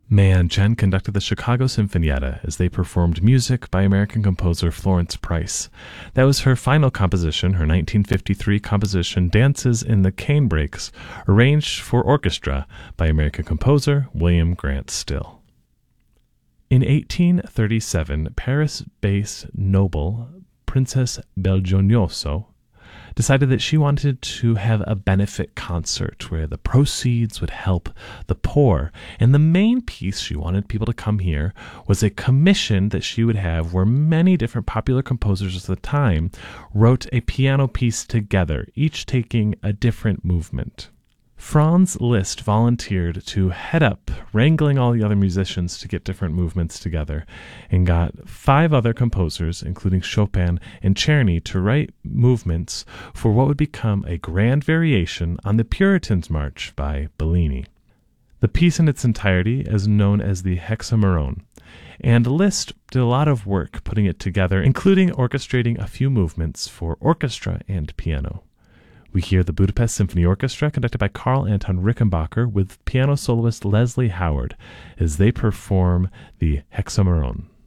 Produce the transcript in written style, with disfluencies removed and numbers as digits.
May Angen conducted the Chicago Sinfonietta as they performed music by American composer Florence Price. That was her final composition, her 1953 composition Dances in the Canebrakes, arranged for orchestra by American composer William Grant Still. In 1837, Paris-based noble Princess Belgiojoso decided that she wanted to have a benefit concert where the proceeds would help the poor. And the main piece she wanted people to come here was a commission that she would have where many different popular composers of the time wrote a piano piece together, each taking a different movement. Franz Liszt volunteered to head up, wrangling all the other musicians to get different movements together, and got 5 other composers, including Chopin and Czerny, to write movements for what would become a grand variation on the Puritans' March by Bellini. The piece in its entirety is known as the Hexameron, and Liszt did a lot of work putting it together, including orchestrating a few movements for orchestra and piano. We hear the Budapest Symphony Orchestra, conducted by Carl Anton Rickenbacker, with piano soloist Leslie Howard, as they perform the Hexameron.